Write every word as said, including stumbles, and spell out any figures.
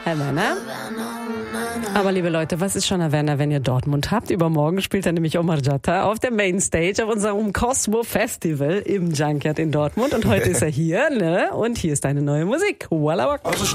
Havana. Aber liebe Leute, was ist schon Havana, wenn ihr Dortmund habt? Übermorgen spielt er nämlich Omar Jatta auf der Mainstage auf unserem Cosmo Festival im Junkyard in Dortmund. Und heute ist er hier, ne? Und hier ist deine neue Musik. Walla Wak.